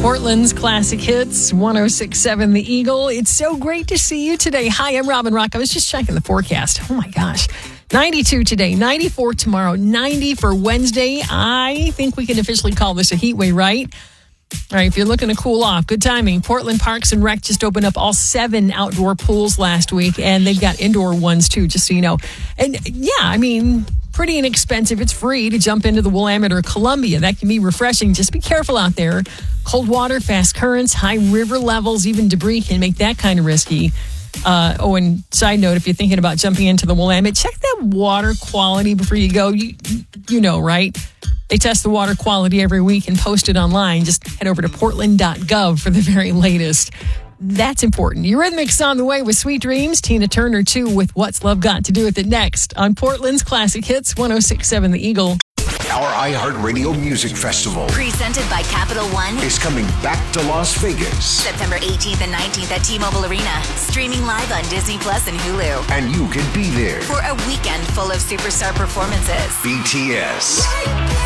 Portland's Classic Hits, 106.7 The Eagle. It's so great to see you today. Hi, I'm Robin Rock. I was just checking the forecast. Oh, my gosh. 92 today, 94 tomorrow, 90 for Wednesday. I think we can officially call this a heat wave, right? All right, if you're looking to cool off, good timing. Portland Parks and Rec just opened up all 7 outdoor pools last week, and they've got indoor ones, too, just so you know. And, yeah, I mean, pretty inexpensive. It's free to jump into the Willamette or Columbia. That can be refreshing. Just be careful out there. Cold water, fast currents, high river levels, even debris can make that kind of risky. And side note, if you're thinking about jumping into the Willamette, check that water quality before you go. You know, right? They test the water quality every week and post it online. Just head over to portland.gov for the very latest. That's important. Eurythmics on the way with Sweet Dreams. Tina Turner, too, with What's Love Got to Do with It next on Portland's Classic Hits, 106.7 The Eagle. Our iHeartRadio Music Festival, presented by Capital One, is coming back to Las Vegas. September 18th and 19th at T-Mobile Arena. Streaming live on Disney Plus and Hulu. And you can be there for a weekend full of superstar performances. BTS,